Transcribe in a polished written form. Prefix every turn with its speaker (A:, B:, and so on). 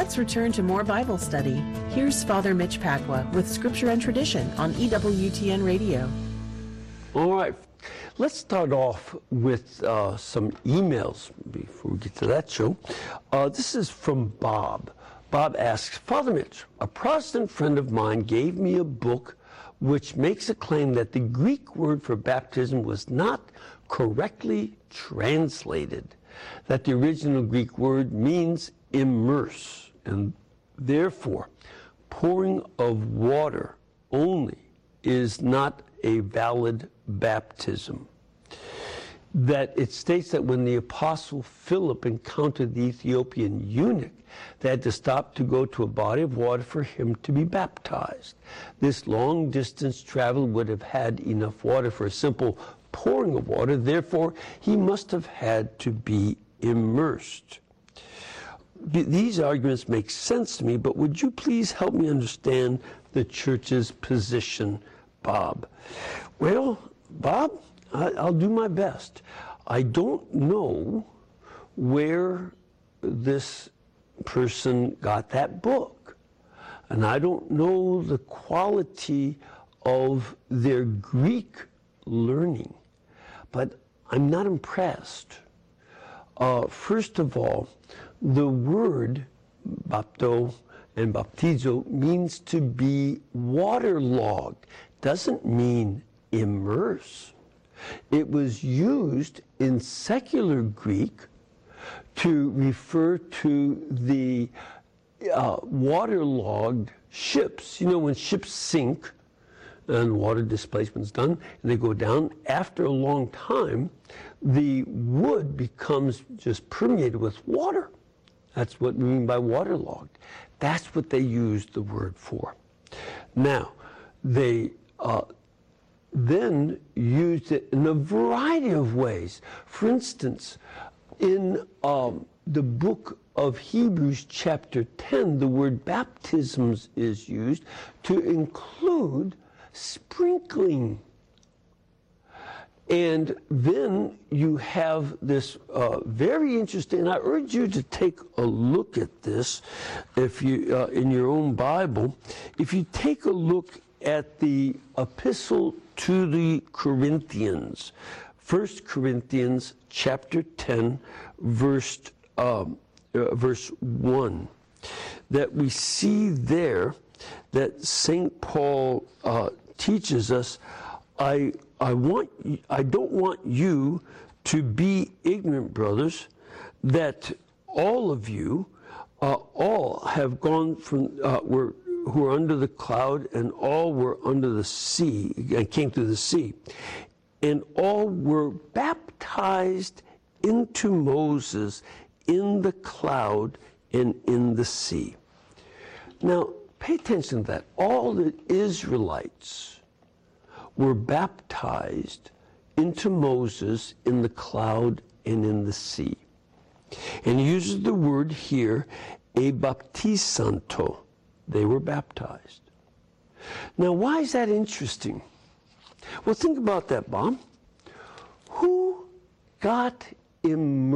A: let's return to more Bible study. Here's Father Mitch Pacwa with Scripture and Tradition on EWTN Radio.
B: All right, let's start off with some emails before we get to that show. This is from Bob. Bob asks, Father Mitch, a Protestant friend of mine gave me a book which makes a claim that the Greek word for baptism was not correctly translated, that the original Greek word means immerse, and therefore pouring of water only is not a valid baptism. That it states that when the Apostle Philip encountered the Ethiopian eunuch, they had to stop to go to a body of water for him to be baptized. This long distance travel would have had enough water for a simple pouring of water, therefore he must have had to be immersed. These arguments make sense to me, but would you please help me understand the Church's position, Bob? Well, Bob, I'll do my best. I don't know where this person got that book, and I don't know the quality of their Greek learning, but I'm not impressed. First of all, the word bapto and baptizo means to be waterlogged, doesn't mean immerse. It was used in secular Greek to refer to the waterlogged ships. You know, when ships sink and water displacement's done and they go down, after a long time, the wood becomes just permeated with water. That's what we mean by waterlogged. That's what they used the word for. Now, they then used it in a variety of ways. For instance, in the book of Hebrews chapter 10, the word baptisms is used to include sprinkling. And then you have this very interesting, and I urge you to take a look at this if you in your own Bible. If you take a look at the epistle to the Corinthians, 1 Corinthians chapter 10, verse 1, that we see there that St. Paul teaches us, I don't want you to be ignorant, brothers, that all of you all have gone from who are under the cloud, and all were under the sea, and came through the sea, and all were baptized into Moses in the cloud and in the sea. Now, pay attention to that. All the Israelites were baptized into Moses in the cloud and in the sea. And he uses the word here, ebaptisanto. They were baptized. Now, why is that interesting? Well, think about that, Bob. Who got immersed